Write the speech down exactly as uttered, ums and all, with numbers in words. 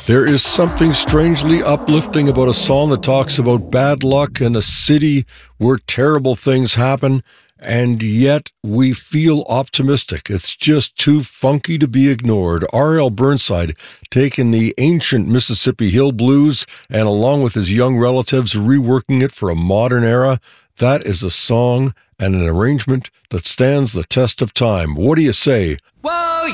There is something strangely uplifting about a song that talks about bad luck in a city where terrible things happen, and yet we feel optimistic. It's just too funky to be ignored. R L Burnside taking the ancient Mississippi Hill blues and along with his young relatives reworking it for a modern era. That is a song and an arrangement that stands the test of time. What do you say? Whoa,